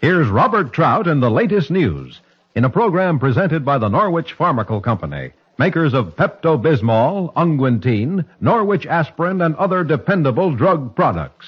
Here's Robert Trout in the latest news in a program presented by the Norwich Pharmaceutical Company, makers of Pepto-Bismol, Unguentine, Norwich Aspirin, and other dependable drug products.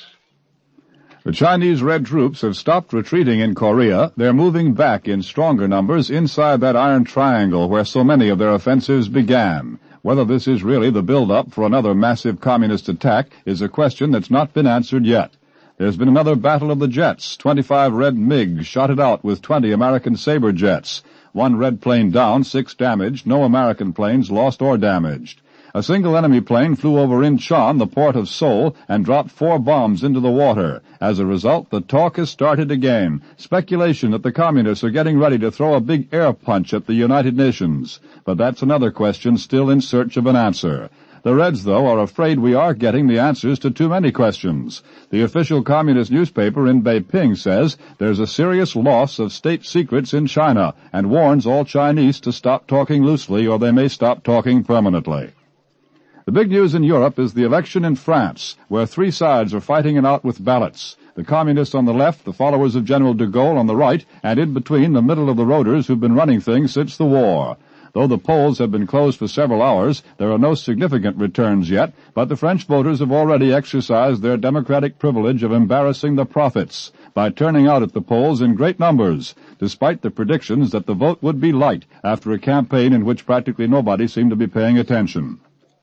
The Chinese Red troops have stopped retreating in Korea. They're moving back in stronger numbers inside that iron triangle where so many of their offensives began. Whether this is really the build-up for another massive communist attack is a question that's not been answered yet. There's been another battle of the jets. 25 Red MiGs shot it out with 20 American Sabre jets. 1 Red plane down, 6 damaged, no American planes lost or damaged. A single enemy plane flew over Incheon, the port of Seoul, and dropped 4 bombs into the water. As a result, the talk has started again. Speculation that the communists are getting ready to throw a big air punch at the United Nations. But that's another question still in search of an answer. The Reds, though, are afraid we are getting the answers to too many questions. The official communist newspaper in Beiping says there's a serious loss of state secrets in China and warns all Chinese to stop talking loosely or they may stop talking permanently. The big news in Europe is the election in France, where 3 sides are fighting it out with ballots. The communists on the left, the followers of General de Gaulle on the right, and in between the middle-of-the-roaders who've been running things since the war. Though the polls have been closed for several hours, there are no significant returns yet, but the French voters have already exercised their democratic privilege of embarrassing the prophets by turning out at the polls in great numbers, despite the predictions that the vote would be light after a campaign in which practically nobody seemed to be paying attention.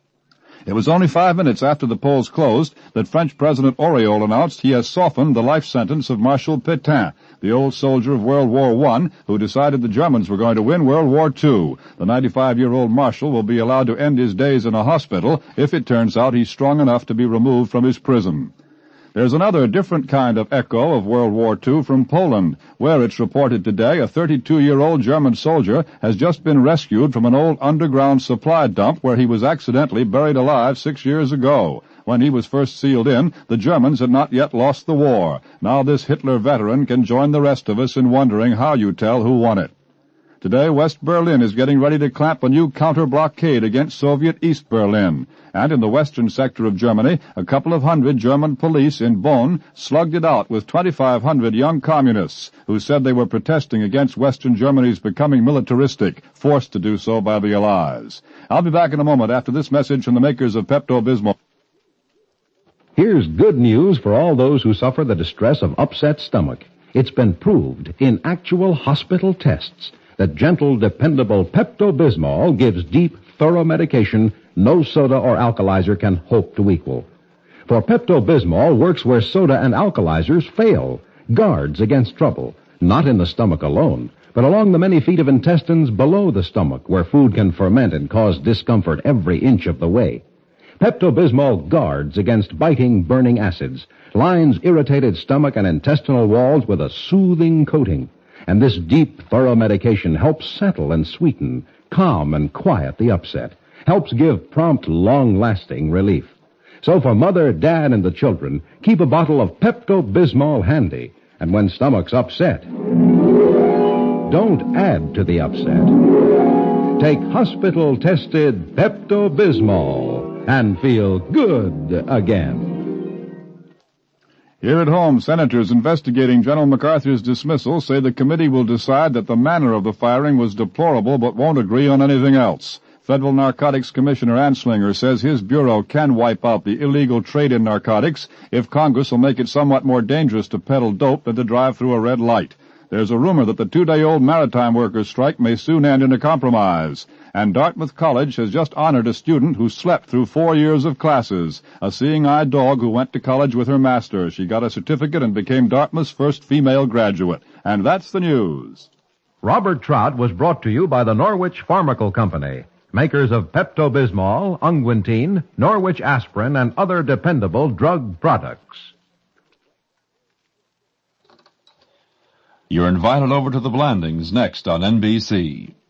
It was only 5 minutes after the polls closed that French President Auriol announced he has softened the life sentence of Marshal Pétain, the old soldier of World War I, who decided the Germans were going to win World War II. The 95-year-old Marshal will be allowed to end his days in a hospital if it turns out he's strong enough to be removed from his prison. There's another different kind of echo of World War II from Poland, where it's reported today a 32-year-old German soldier has just been rescued from an old underground supply dump where he was accidentally buried alive 6 years ago. When he was first sealed in, the Germans had not yet lost the war. Now this Hitler veteran can join the rest of us in wondering how you tell who won it. Today, West Berlin is getting ready to clamp a new counter-blockade against Soviet East Berlin. And in the western sector of Germany, a couple of hundred German police in Bonn slugged it out with 2,500 young communists who said they were protesting against Western Germany's becoming militaristic, forced to do so by the Allies. I'll be back in a moment after this message from the makers of Pepto-Bismol. Here's good news for all those who suffer the distress of upset stomach. It's been proved in actual hospital tests that gentle, dependable Pepto-Bismol gives deep, thorough medication no soda or alkalizer can hope to equal. For Pepto-Bismol works where soda and alkalizers fail, guards against trouble, not in the stomach alone, but along the many feet of intestines below the stomach where food can ferment and cause discomfort every inch of the way. Pepto-Bismol guards against biting, burning acids, lines irritated stomach and intestinal walls with a soothing coating. And this deep, thorough medication helps settle and sweeten, calm and quiet the upset, helps give prompt, long-lasting relief. So for Mother, Dad, and the children, keep a bottle of Pepto-Bismol handy. And when stomach's upset, don't add to the upset. Take hospital-tested Pepto-Bismol and feel good again. Here at home, senators investigating General MacArthur's dismissal say the committee will decide that the manner of the firing was deplorable but won't agree on anything else. Federal Narcotics Commissioner Anslinger says his bureau can wipe out the illegal trade in narcotics if Congress will make it somewhat more dangerous to peddle dope than to drive through a red light. There's a rumor that the 2-day-old maritime workers' strike may soon end in a compromise. And Dartmouth College has just honored a student who slept through 4 years of classes, a seeing-eye dog who went to college with her master. She got a certificate and became Dartmouth's first female graduate. And that's the news. Robert Trout was brought to you by the Norwich Pharmaceutical Company, makers of Pepto-Bismol, Unguentine, Norwich Aspirin, and other dependable drug products. You're invited over to the Blandings next on NBC.